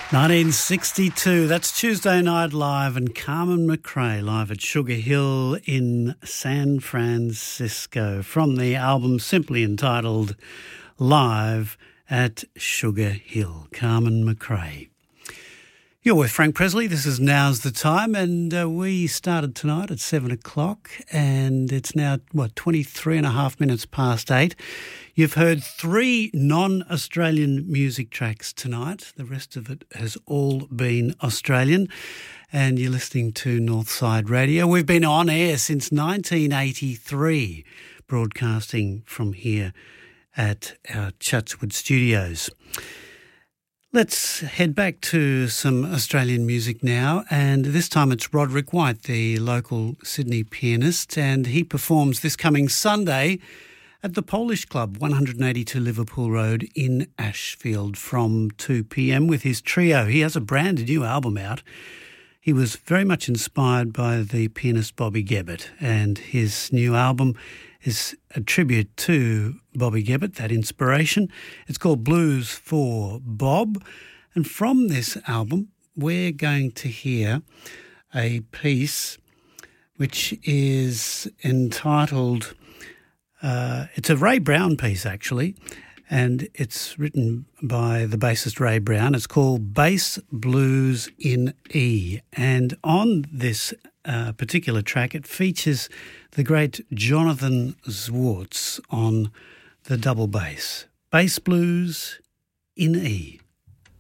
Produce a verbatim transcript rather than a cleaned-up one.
nineteen sixty-two, that's Tuesday Night Live, and Carmen McRae live at Sugar Hill in San Francisco from the album simply entitled Live at Sugar Hill. Carmen McRae. You're with Frank Presley. This is Now's the Time, and uh, we started tonight at seven o'clock, and it's now, what, twenty-three and a half minutes past eight. You've heard three non-Australian music tracks tonight. The rest of it has all been Australian, and you're listening to Northside Radio. We've been on air since nineteen eighty-three, broadcasting from here at our Chatswood studios. Let's head back to some Australian music now, and this time it's Roderick White, the local Sydney pianist, and he performs this coming Sunday at the Polish Club, one eighty-two Liverpool Road in Ashfield from two p.m. with his trio. He has a brand new album out. He was very much inspired by the pianist Bobby Gebbert, and his new album is a tribute to Bobby Gebbert, that inspiration. It's called Blues for Bob. And from this album, we're going to hear a piece which is entitled, uh, it's a Ray Brown piece actually, and it's written by the bassist Ray Brown. It's called Bass Blues in E. And on this uh, particular track, it features the great Jonathan Zwartz on the double bass. Bass Blues in E.